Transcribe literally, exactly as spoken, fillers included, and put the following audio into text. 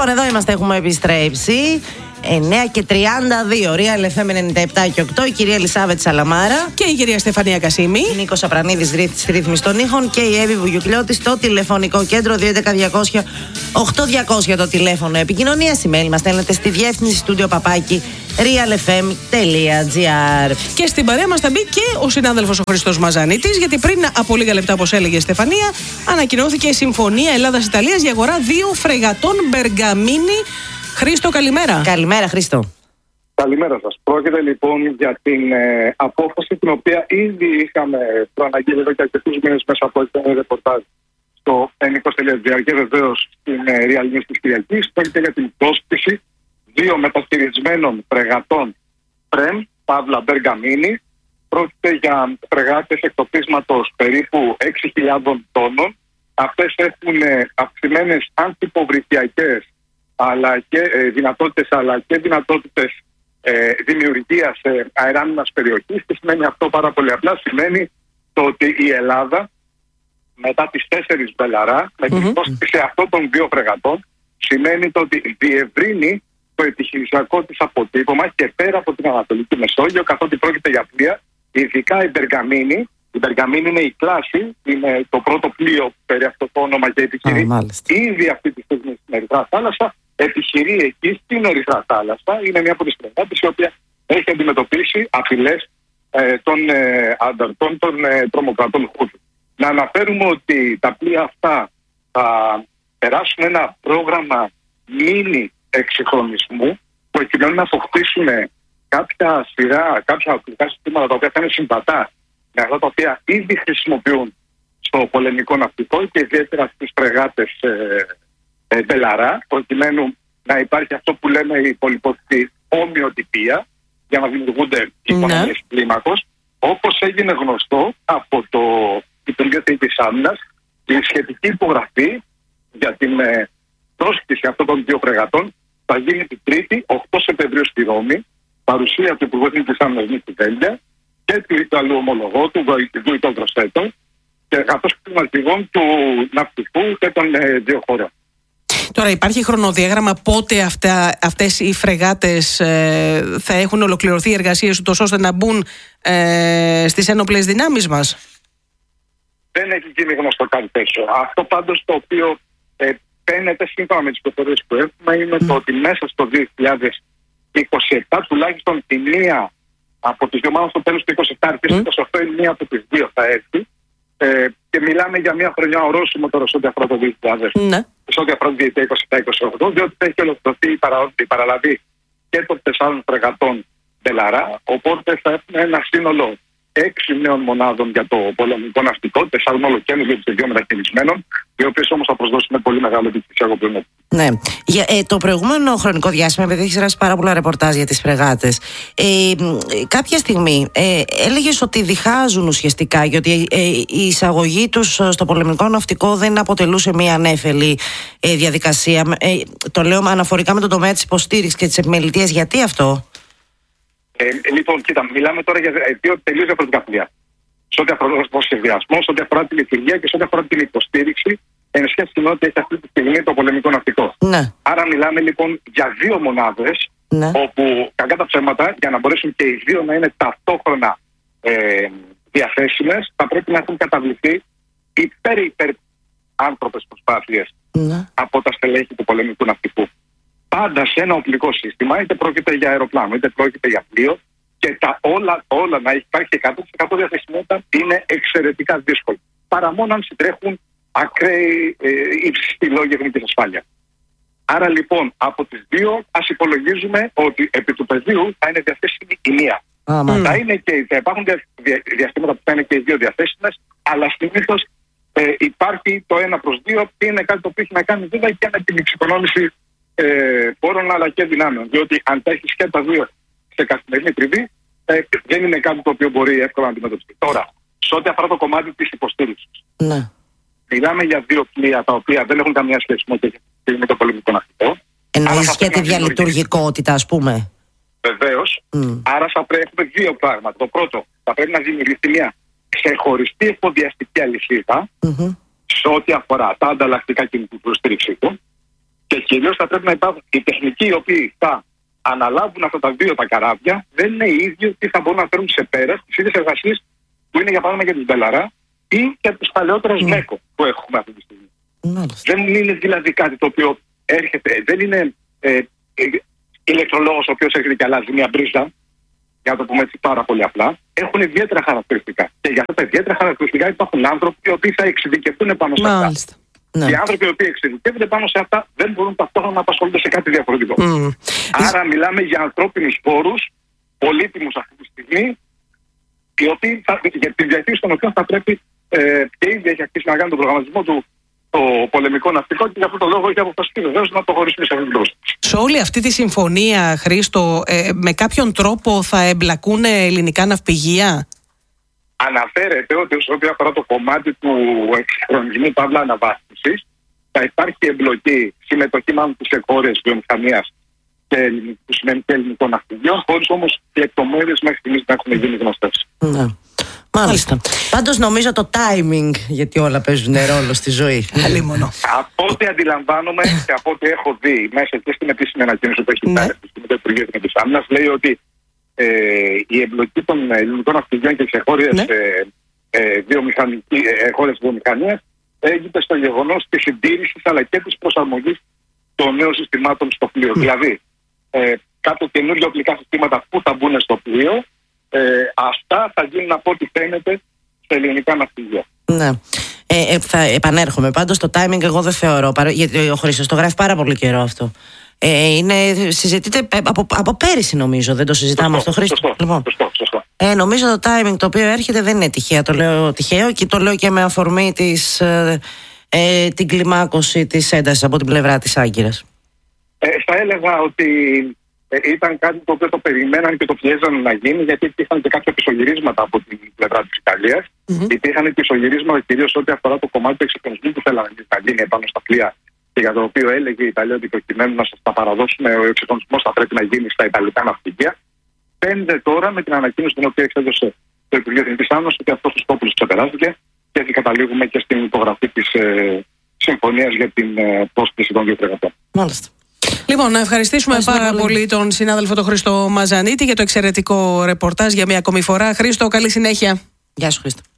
Λοιπόν, εδώ είμαστε, έχουμε επιστρέψει. εννιά και τριάντα δύο, Real εφ εμ ενενήντα επτά και οκτώ, η κυρία Ελισάβετ Σαλαμάρα. Και η κυρία Στεφανία Κασίμη. Νίκος Απρανίδης στη ρύθμιση των ήχων και η Εύη Βουγιουκλιώτη στο τηλεφωνικό κέντρο δύο έντεκα διακόσια οκτώ διακόσια το τηλέφωνο επικοινωνίας. Email μας στέλνετε στη διεύθυνση στούντιο παπάκι real f m τελεία g r. Και στην παρέα μας θα μπει και ο συνάδελφος ο Χριστός Μαζανίτης, γιατί πριν από λίγα λεπτά, όπως έλεγε η Στεφανία, ανακοινώθηκε η Συμφωνία Ελλάδας-Ιταλίας για αγορά δύο φρεγατών Μπεργαμίνη. Χρήστο, καλημέρα. Καλημέρα, Χρήστο. Καλημέρα σας. Πρόκειται λοιπόν για την ε, απόφαση την οποία ήδη είχαμε προαναγγείλει εδώ και αρκετούς μήνες μέσα από ένα ρεπορτάζ στο ενίκος τελεία τζι άρ και βεβαίως στην ε, Real News της Κυριακής. Πρόκειται για την πρόσκληση δύο μεταχειρισμένων φρεγατών Πρεμ, Παύλα Μπεργαμίνη. Πρόκειται για φρεγάτες εκτοπίσματος περίπου έξι χιλιάδες τόνων. Αυτές έχουν ε, αυξημένες αντιποβρυχιακές αλλά και ε, δυνατότητες, αλλά και δυνατότητες ε, δημιουργίας ε, αεράμινας περιοχής. Τι σημαίνει αυτό? Πάρα πολύ απλά σημαίνει το ότι η Ελλάδα μετά τις τέσσερις Μπελαρά, με την πρόσκληση αυτών των δύο φρεγατών, σημαίνει το ότι διευρύνει το επιχειρησιακό της αποτύπωμα και πέρα από την Ανατολική Μεσόγειο, καθότι πρόκειται για πλοία, ειδικά η Μπεργαμίνη. Η Μπεργαμίνη είναι η κλάση, είναι το πρώτο πλοίο που φέρει αυτό το όνομα και επιχειρεί ήδη αυτή τη στιγμή στην Ερυθρά Θάλασσα. Επιχειρεί εκεί στην Ερυθρά Θάλασσα. Είναι μια από τις φρεγάτες η οποία έχει αντιμετωπίσει απειλές ε, των ε, ανταρτών των ε, τρομοκρατών Χούθη. Να αναφέρουμε ότι τα πλοία αυτά θα περάσουν ένα πρόγραμμα μίνι εξυγχρονισμού προκειμένου να αποκτήσουν κάποια σειρά, κάποια οπλικά συστήματα τα οποία θα είναι συμβατά με αυτά τα οποία ήδη χρησιμοποιούν στο πολεμικό ναυτικό και ιδιαίτερα στις φρεγάτες ε, Μπελαρά, προκειμένου να υπάρχει αυτό που λέμε η πολυπόθητη ομοιοτυπία για να δημιουργούνται οικονομίες κλίμακος. Όπως έγινε γνωστό από το Υπουργείο της Άμυνας, η σχετική υπογραφή για την ε, πρόσκληση αυτών των δύο φρεγατών θα γίνει την Τρίτη, οκτώ Σεπτεμβρίου στη Ρώμη, παρουσία του Υπουργού της Άμυνας Νίκου Βέλια και του Ιταλού ομολογού του Γκουιτό Γκροσέτο, και καθώς και των αρχηγών του ναυτικού και των ε, δύο χωρών. Τώρα υπάρχει χρονοδιάγραμμα πότε αυτά, αυτές οι φρεγάτες ε, θα έχουν ολοκληρωθεί οι εργασίες τους ώστε να μπουν ε, στις ένοπλες δυνάμεις μας? Δεν έχει γίνει γνωστό κάτι τέτοιο. Αυτό πάντως το οποίο ε, φαίνεται σύμφωνα με τις πληροφορίες που έχουμε είναι mm. το ότι μέσα στο δύο χιλιάδες είκοσι επτά τουλάχιστον η μία από τις δύο, μάλλον στο τέλος του είκοσι επτά, αρχές του είκοσι οκτώ, η μία από τις δύο θα έρθει. Ε, και μιλάμε για μια χρονιά ορόσημο τώρα σε ό,τι αφορά το δύο χιλιάδες, ναι. σε ό,τι αφορά το είκοσι επτά είκοσι οκτώ, διότι θα έχει ολοκληρωθεί η, παρα, η παραλαβή και των τεσσάρων φρεγατών Μπελαρά. Οπότε θα έχουμε ένα σύνολο έξι νέων μονάδων για το πολεμικό ναυτικό, τεσσάρων ολοκαίνους για δύο μεταχειρισμένων, οι οποίες όμως θα προσδώσουν πολύ μεγάλο επιχειρησιακό πλεονέκτημα. Ναι. Για, ε, το προηγούμενο χρονικό διάστημα, επειδή έχει γράψει πάρα πολλά ρεπορτάζ για τις φρεγάτες, ε, κάποια στιγμή ε, έλεγες ότι διχάζουν ουσιαστικά, γιατί ε, η εισαγωγή τους στο πολεμικό ναυτικό δεν αποτελούσε μια ανέφελη ε, διαδικασία. Ε, το λέω αναφορικά με τον τομέα της υποστήριξης και της επιμελητίας. Γιατί αυτό? Ε, λοιπόν, κοίτα, μιλάμε τώρα για δύο τελείως διαφορετικά πλοία. Σε ό,τι αφορά τον σχεδιασμό, σε ό,τι αφορά την λειτουργία και σε ό,τι αφορά την υποστήριξη, εν σχέση με ό,τι έχει αυτή τη στιγμή το πολεμικό ναυτικό. Ναι. Άρα, μιλάμε λοιπόν για δύο μονάδες, ναι. όπου κακά τα ψέματα, για να μπορέσουν και οι δύο να είναι ταυτόχρονα ε, διαθέσιμες, θα πρέπει να έχουν καταβληθεί υπέρ-υπέρ άνθρωπες προσπάθειες ναι. από τα στελέχη του πολεμικού ναυτικού. Πάντα σε ένα οπλικό σύστημα, είτε πρόκειται για αεροπλάνο, είτε πρόκειται για πλοίο, και τα όλα, όλα να υπάρχει εκατό τοις εκατό διαθεσιμότητα είναι εξαιρετικά δύσκολο. Παρά μόνο αν συντρέχουν ακραίοι ε, υψηλοί λόγοι εθνικής ασφάλειας. Άρα λοιπόν από τις δύο ας υπολογίζουμε ότι επί του πεδίου θα είναι διαθέσιμη η μία. Mm. Θα, είναι και, θα υπάρχουν δια, δια, διαστήματα που θα είναι και οι δύο διαθέσιμες, αλλά συνήθως ε, υπάρχει το ένα προς δύο, και είναι κάτι το οποίο έχει να κάνει βέβαια και με την εξοικονόμηση ε, πόρων αλλά και δυνάμεων. Διότι αν τα έχεις και τα δύο σε καθημερινή τριβή, ε, δεν είναι κάτι το οποίο μπορεί εύκολα να αντιμετωπιστεί. Τώρα, σε ό,τι αφορά το κομμάτι της υποστήριξης. Ναι. Μιλάμε για δύο πλοία τα οποία δεν έχουν καμία σχέση με το πολεμικό ναυτικό. Εννοείς και τη διαλειτουργικότητα, ας πούμε. Βεβαίως. Mm. Άρα θα πρέπει να έχουμε δύο πράγματα. Το πρώτο, θα πρέπει να δημιουργηθεί μια ξεχωριστή εφοδιαστική αλυσίδα mm-hmm. σε ό,τι αφορά τα ανταλλακτικά και την υποστήριξή του. Και Κυρίως θα πρέπει να υπάρχουν οι τεχνικοί οι οποίοι θα αναλάβουν αυτά τα δύο τα καράβια, δεν είναι οι ίδιοι ότι θα μπορούν να φέρουν σε πέρα τις ίδιες εργασίες που είναι για παράδειγμα για τους Μπελαρά ή για τους παλαιότερους mm. ΜΕΚΟ που έχουμε αυτή τη στιγμή. Mm. Δεν είναι δηλαδή κάτι το οποίο έρχεται, δεν είναι ε, ηλεκτρολόγος ο οποίος έρχεται και αλλάζει μια μπρίζα, για να το πούμε έτσι πάρα πολύ απλά. Έχουν ιδιαίτερα χαρακτηριστικά. Και για αυτά τα ιδιαίτερα χαρακτηριστικά υπάρχουν άνθρωποι οι οποίοι θα εξειδικευτούν πάνω σε αυτά. Μάλιστα. Ναι. Οι άνθρωποι οι οποίοι εξειδικεύονται πάνω σε αυτά δεν μπορούν ταυτόχρονα να απασχολούνται σε κάτι διαφορετικό. Mm. Άρα Is... μιλάμε για ανθρώπινους πόρους, πολύτιμους αυτή τη στιγμή, οι οποίοι θα, για τη διαχείριση των οποίων θα πρέπει ε, και ήδη έχει αρχίσει να κάνει τον προγραμματισμό του το πολεμικό ναυτικό και για αυτόν τον λόγο έχει αποφασιστεί βεβαίως να προχωρήσουμε σε αυτήν την πρόσθεση. Σε όλη αυτή τη συμφωνία, Χρήστο, ε, με κάποιον τρόπο θα εμπλακούν ελληνικά ναυπηγεία? Αναφέρεται ότι όσο αφορά το κομμάτι του εξυγχρονισμού παύλα αναβάθμισης, θα υπάρχει εμπλοκή, συμμετοχή μάλλον της εγχώριας βιομηχανίας και που σημαίνει και ελληνικών ναυπηγείων, χωρίς όμως οι λεπτομέρειες μέχρι στιγμής να έχουν γίνει γνωστές. Ναι. Μάλιστα. Πάντως νομίζω το timing, γιατί όλα παίζουν ρόλο στη ζωή. Από ό,τι αντιλαμβάνομαι και από ό,τι έχω δει μέσα και στην επίσημη ανακοίνωση που έχει πάρει το Υπουργείο Εθνικής Άμυνας, λέει ότι ε, η εμπλοκή των ελληνικών ναυπηγείων και της εγχώριας ναι. ε, ε, βιομηχανίας έγινε στο γεγονός της συντήρησης αλλά και της προσαρμογής των νέων συστημάτων στο πλοίο. Mm. Δηλαδή, ε, κάποια καινούργια οπλικά συστήματα που θα μπουν στο πλοίο, ε, αυτά θα γίνουν από ό,τι φαίνεται σε ελληνικά ναυπηγεία. Ναι. Ε, ε, θα επανέρχομαι. Πάντως το timing εγώ δεν θεωρώ, γιατί ο Χρήστος το γράφει πάρα πολύ καιρό αυτό. Ε, είναι, συζητείται από, από πέρυσι νομίζω, δεν το συζητάμε σωστό, αυτό, Χρήστο. Σωστό, λοιπόν, σωστό, σωστό. Ε, νομίζω το timing το οποίο έρχεται δεν είναι τυχαίο, το λέω τυχαίο και το λέω και με αφορμή της, ε, ε, την κλιμάκωση της έντασης από την πλευρά της Άγκυρας. Ε, θα έλεγα ότι ε, ήταν κάτι το οποίο το περιμέναν και το πιέζαν να γίνει, γιατί υπήρχαν και κάποια πισωγυρίσματα από την πλευρά της Ιταλίας. Mm-hmm. Υπήρχαν πισωγυρίσματα κυρίως ό,τι αφορά το κομμάτι του εξυγχρονισμού που θέλανε να γίνει επάνω στα πλοία και για το οποίο έλεγε η Ιταλία ότι προκειμένου να σας τα παραδώσουμε, ο εξυγχρονισμός θα πρέπει να γίνει στα Ιταλικά ναυπηγεία. Φαίνεται τώρα με την ανακοίνωση την οποία εξέδωσε το Υπουργείο Εθνικής Άμυνας ότι αυτός ο σκόπος ξεπεράστηκε και έτσι καταλήγουμε και στην υπογραφή της ε, συμφωνίας για την ε, πρόσκληση των δύο φρεγατών. Μάλιστα. Λοιπόν, να ευχαριστήσουμε πάρα πολύ. πολύ τον συνάδελφο τον Χρήστο Μαζανίτη για το εξαιρετικό ρεπορτάζ για μια ακόμη φορά. Χρήστο, καλή συνέχεια. Γεια σου, Χρήστο.